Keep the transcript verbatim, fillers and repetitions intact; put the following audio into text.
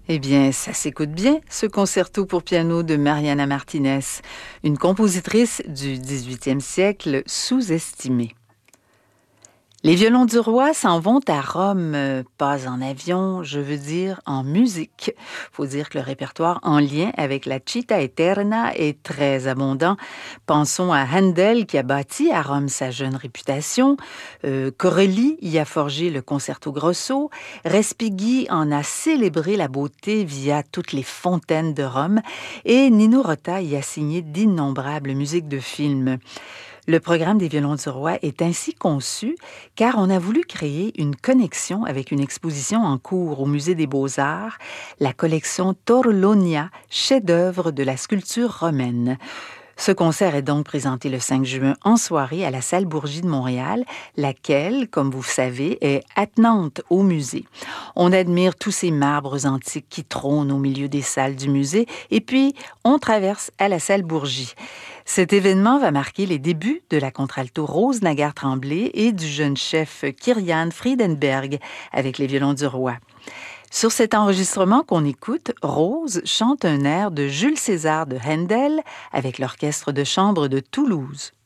Eh bien, ça s'écoute bien, ce concerto pour piano de Mariana Martinez, une compositrice du dix-huitième siècle sous-estimée. Les violons du roi s'en vont à Rome, euh, pas en avion, je veux dire en musique. Faut dire que le répertoire en lien avec la Città Eterna est très abondant. Pensons à Handel qui a bâti à Rome sa jeune réputation, euh, Corelli y a forgé le concerto grosso, Respighi en a célébré la beauté via toutes les fontaines de Rome et Nino Rota y a signé d'innombrables musiques de films. Le programme des violons du roi est ainsi conçu car on a voulu créer une connexion avec une exposition en cours au Musée des Beaux-Arts, la collection Torlonia, chef-d'œuvre de la sculpture romaine. Ce concert est donc présenté le cinq juin en soirée à la Salle Bourgie de Montréal, laquelle, comme vous savez, est attenante au musée. On admire tous ces marbres antiques qui trônent au milieu des salles du musée et puis on traverse à la Salle Bourgie. Cet événement va marquer les débuts de la contralto Rose Nagar-Tremblay et du jeune chef Kyrian Friedenberg avec les violons du roi. Sur cet enregistrement qu'on écoute, Rose chante un air de Jules César de Handel avec l'orchestre de chambre de Toulouse.